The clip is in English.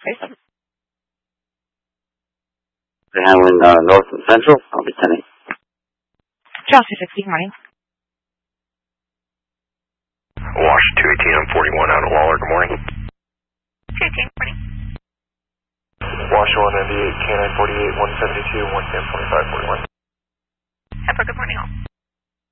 please. They're handling North and Central. I'll be 10-8. Chelsea 60, morning. Wash 218, I'm 41 out of Waller, good morning. 218, morning. Wash 198, K9 48, 172, 110 25 41. Pepper, good morning all.